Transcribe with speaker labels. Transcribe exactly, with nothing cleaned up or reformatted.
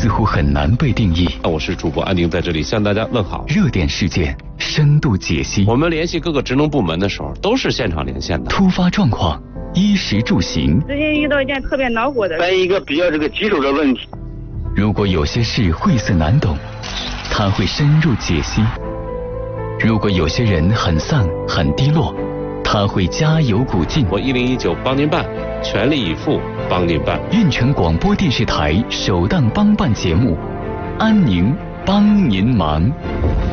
Speaker 1: 似乎很难被定义。
Speaker 2: 我是主播安宁，在这里向大家问好。
Speaker 1: 热点事件深度解析，
Speaker 2: 我们联系各个职能部门的时候，都是现场连线的。
Speaker 1: 突发状况，衣食住行。
Speaker 3: 最近遇到一件特别恼火的，
Speaker 4: 关于一个比较这个棘手的问题。
Speaker 1: 如果有些事晦涩难懂，他会深入解析；如果有些人很丧很低落，他会加油鼓劲。
Speaker 2: 我一零一九帮您办，全力以赴帮您办。
Speaker 1: 运泉广播电视台首档帮办节目，安宁帮您忙。